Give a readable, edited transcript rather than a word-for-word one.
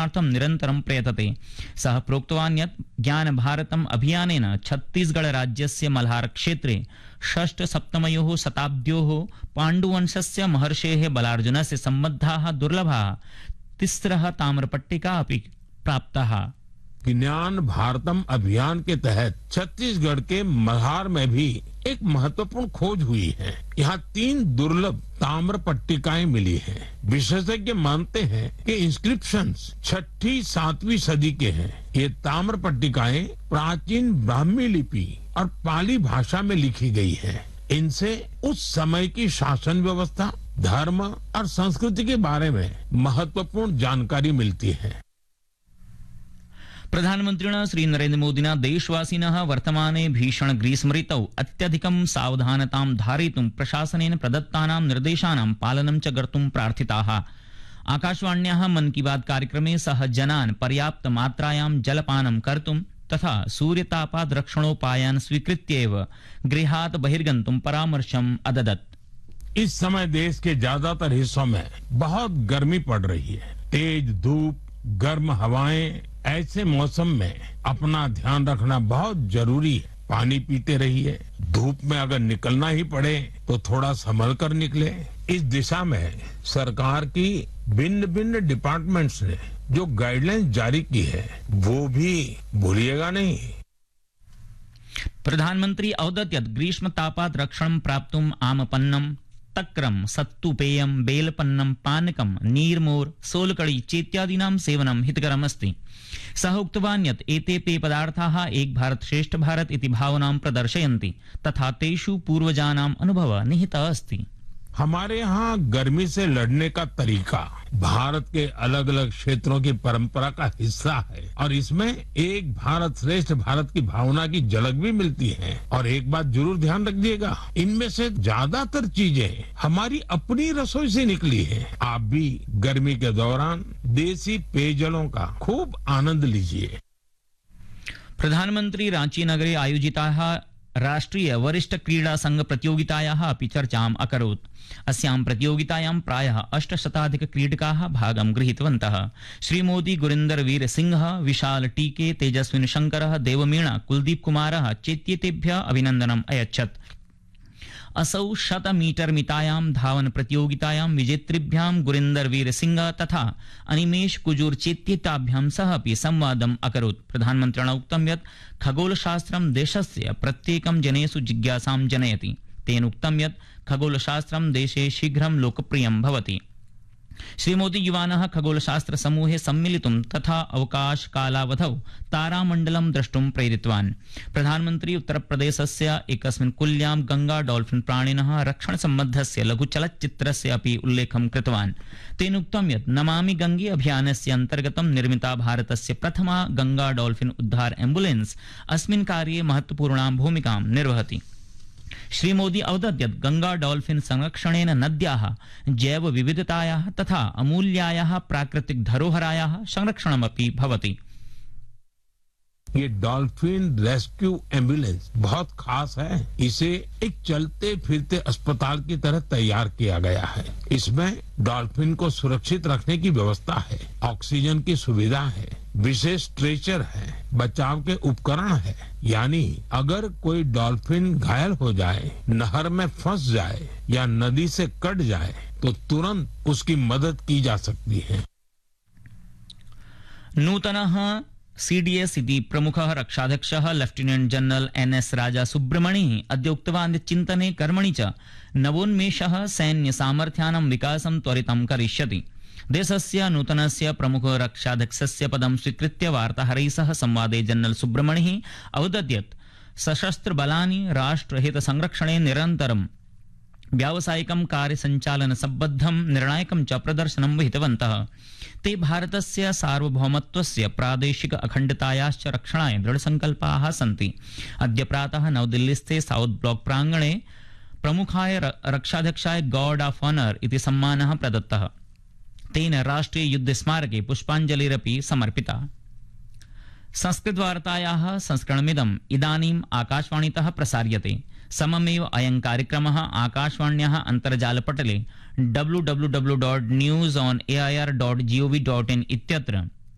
संरक्षणार्थं निरन्तरं प्रयतते। सः प्रोक्तवान् यत् ज्ञान भारतम् अभियानेन छत्तीसगढ़ राज्यस्य मल्हार क्षेत्रे षष्ठ-सप्तमयोः शताब्द्योः पाण्डुवंशस्य महर्षेः बलार्जुनस्य सम्बद्धाः दुर्लभाः तिस्रः ताम्रपट्टिका अपि प्राप्ताः। ज्ञान भारतम अभियान के तहत छत्तीसगढ़ के मल्हार में भी एक महत्वपूर्ण खोज हुई है। यहाँ 3 दुर्लभ ताम्र पट्टिकाएं मिली हैं। विशेषज्ञ मानते हैं कि इंस्क्रिप्शंस 6ठी-7वीं सदी के हैं। ये ताम्र पट्टिकाएं प्राचीन ब्राह्मी लिपि और पाली भाषा में लिखी गई है। इनसे उस समय की शासन व्यवस्था, धर्म और संस्कृति के बारे में महत्वपूर्ण जानकारी मिलती है। प्रधानमन्त्रिणा श्री नरेन्द्र मोदिना देशवासिनः वर्तमाने भीषण ग्रीष्म ऋतौ अत्यधिकं सावधानतां धारयितुं प्रशासनेन प्रदत्तानां निर्देशानां पालनं च कर्तुं प्रार्थिताः। आकाशवाण्याः मन की बात कार्यक्रमे सः जनान् पर्याप्त मात्रायां जलपानं कर्तुं तथा सूर्यतापात् रक्षणोपायान् स्वीकृत्यैव गृहात् बहिर्गन्तुं परामर्शम् अददत्। इस समय देश के ज्यादातर हिस्सों में बहुत गर्मी पड़ रही है। तेज धूप, गर्म हवाएं, ऐसे मौसम में अपना ध्यान रखना बहुत जरूरी है। पानी पीते रहिए। धूप में अगर निकलना ही पड़े तो थोड़ा संभल कर निकले। इस दिशा में सरकार की भिन्न भिन्न डिपार्टमेंट्स ने जो गाइडलाइंस जारी की है वो भी भूलिएगा नहीं। प्रधानमंत्री अवदत् यत् ग्रीष्मतापात् रक्षणं प्राप्तुम् आमपन्नं, तक्रं, सत्तुपेयं, बेलपन्नं, पानकं, नीर्मोर, सोलकड़ी चेत्यादीनां सेवनं हितकरमस्ति। सः उक्तवान् यत् एते पेयपदार्थाः एक भारत श्रेष्ठ भारत इति भावनां प्रदर्शयन्ति तथा तेषु पूर्वजानाम् अनुभवः निहितः अस्ति। हमारे यहाँ गर्मी से लड़ने का तरीका भारत के अलग अलग क्षेत्रों की परंपरा का हिस्सा है और इसमें एक भारत श्रेष्ठ भारत की भावना की झलक भी मिलती है। और एक बात जरूर ध्यान रखिएगा, इनमें से ज्यादातर चीजें हमारी अपनी रसोई से निकली है। आप भी गर्मी के दौरान देसी पेयजलों का खूब आनंद लीजिए। प्रधानमंत्री रांची नगरे आयोजिताः राष्ट्रीय वरिष्ठ क्रीडा संघ प्रतियोगितायाः अपि चर्चाम् अकरोत्। अस्यां प्रतियोगितायां प्रायः 800 क्रीडकाः भागं गृहीतवन्तः। श्रीमोदी गुरिन्दर वीर सिंहः, विशाल टीके, तेजस्विन शंकरः, देवमीणा, कुलदीप कुमारः चेत्येतेभ्यः अभिनन्दनम् अयच्छत्। असौ 100 मीटर मितायां धावन प्रतियोगितायां विजेतृभ्यां गुरिन्दर वीर सिंह तथा अनिमेष कुजूर चेत्येताभ्यां सह अपि संवादम् अकरोत्। प्रधानमन्त्रिणा उक्तं यत् खगोलशास्त्रं देशस्य प्रत्येकं जनेषु जिज्ञासां जनयति। तेन उक्तं यत् खगोलशास्त्रं देशे शीघ्रं लोकप्रियं भवति। श्रीमोदी युवानः खगोलशास्त्र समूहे सम्मिलितुं तथा अवकाश कालावधौ तारामण्डलं द्रष्टुं प्रेरितवान्। प्रधानमन्त्री उत्तरप्रदेशस्य एकस्मिन् कुल्यां गंगा डॉल्फिन प्राणिनः रक्षण सम्बद्धस्य लघुचलच्चित्रस्य अपि उल्लेखं कृतवान्। तेन उक्तं यत् नमामि गंगे अभियानस्य अन्तर्गतं निर्मिता भारतस्य प्रथमा गंगा डॉल्फिन उद्धार एम्बुलेन्स अस्मिन् कार्ये महत्वपूर्णां भूमिकां निर्वहति। श्रीमोदी अवदत् यत् गंगा डॉल्फिन संरक्षणेन नद्याः जैव विविधतायाः तथा अमूल्यायाः प्राकृतिक धरोहरायाः संरक्षणमपि भवति। ये डॉल्फिन रेस्क्यू एम्बुलेंस बहुत खास है। इसे एक चलते फिरते अस्पताल की तरह तैयार किया गया है। इसमें डॉल्फिन को सुरक्षित रखने की व्यवस्था है, ऑक्सीजन की सुविधा है, विशेष स्ट्रेचर है, बचाव के उपकरण है। यानी अगर कोई डॉल्फिन घायल हो जाए, नहर में फंस जाए या नदी से कट जाए तो तुरंत उसकी मदद की जा सकती है। नूतनः सीडीएस इति प्रमुखः रक्षाध्यक्षः लेफ्टिनेंट जनरल एनएस राजा सुब्रमणिः अद्य उक्तवान् यत् चिन्तने कर्मणि च नवोन्मेषः सैन्य सामर्थ्यानां विकासं त्वरितं करिष्यति। देशस्य नूतनस्य प्रमुख रक्षाध्यक्षस्य पदं स्वीकृत्य वार्ताहरैः सह संवादे जनरल सुब्रमणिः अवदत् यत् सशस्त्र बलानि राष्ट्रहित संरक्षणे निरन्तरं व्यावसायिकं कार्यसञ्चालन सम्बद्धं निर्णायकं च प्रदर्शनं विहितवन्तः। ते भारतस्य सार्वभौमत्वस्य प्रादेशिक अखण्डतायाश्च रक्षणाय दृढसङ्कल्पाः सन्ति। अद्य प्रातः नवदिल्लीस्थे south block प्राङ्गणे प्रमुखाय रक्षाध्यक्षाय guard of honour इति सम्मानः प्रदत्तः। तेन राष्ट्रिय युद्ध स्मारके पुष्पाञ्जलिरपि समर्पिता। संस्कृतवार्तायाः संस्करणमिदम् इदानीम् आकाशवाणीतः प्रसार्यते। सममेव अयं कार्यक्रमः आकाशवाण्याः अन्तर्जालपटले www.newsonair.gov.in इत्यत्र